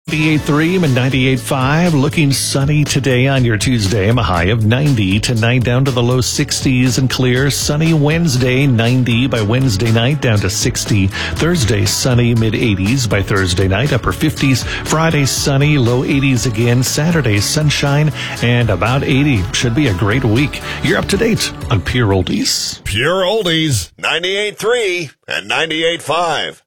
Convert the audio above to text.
98.3 and 98.5, looking sunny today on your Tuesday. A high of 90 tonight, down to the low 60s and clear. Sunny Wednesday, 90 by Wednesday night, down to 60. Thursday, sunny, mid-80s by Thursday night, upper 50s. Friday, sunny, low 80s again. Saturday, sunshine, and about 80. Should be a great week. You're up to date on Pure Oldies. Pure Oldies, 98.3 and 98.5.